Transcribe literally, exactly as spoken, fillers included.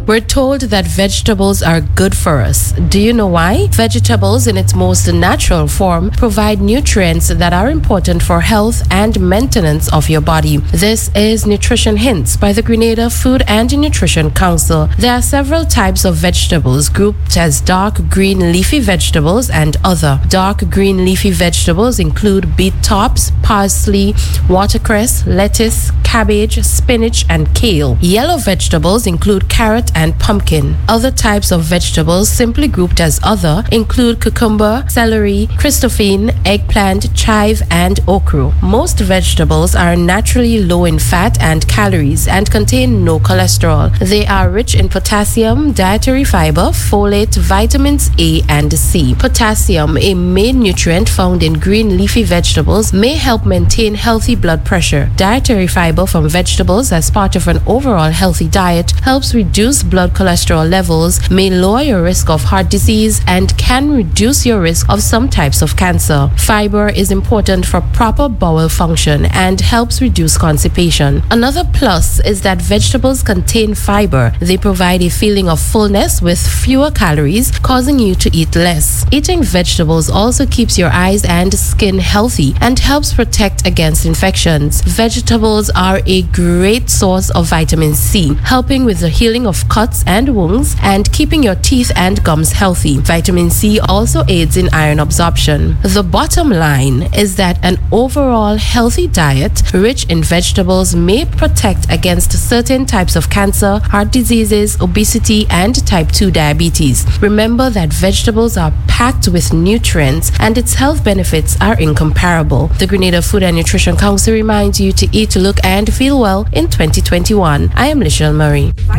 We're told that vegetables are good for us. Do you know why? Vegetables, in its most natural form, provide nutrients that are important for health and maintenance of your body. This is Nutrition Hints by the Grenada Food and Nutrition Council. There are several types of vegetables grouped as dark green leafy vegetables and other. Dark green leafy vegetables include beet tops, parsley, watercress, lettuce, cabbage, spinach, and kale. Yellow vegetables include carrot and pumpkin. Other types of vegetables, simply grouped as other, include cucumber, celery, Christophane, eggplant, chive, and okra. Most vegetables are naturally low in fat and calories and contain no cholesterol. They are rich in potassium, dietary fiber, folate, vitamins A and C. Potassium, a main nutrient found in green leafy vegetables, may help maintain healthy blood pressure. Dietary fiber from vegetables as part of an overall healthy diet helps reduce blood cholesterol levels, may lower your risk of heart disease, and can reduce your risk of some types of cancer. Fiber is important for proper bowel function and helps reduce constipation. Another plus is that vegetables contain fiber. They provide a feeling of fullness with fewer calories, causing you to eat less. Eating vegetables also keeps your eyes and skin healthy and helps protect against infections. Vegetables are a great source of vitamin C, helping with the healing of cuts and wounds and keeping your teeth and gums healthy. Vitamin C also aids in iron absorption. The bottom line is that an overall healthy diet rich in vegetables may protect against certain types of cancer, heart diseases, obesity, and type two diabetes. Remember that vegetables are packed with nutrients and its health benefits are incomparable. The Grenada Food and Nutrition Council reminds you to eat, look, and feel well in twenty twenty-one. I am Lichelle Murray.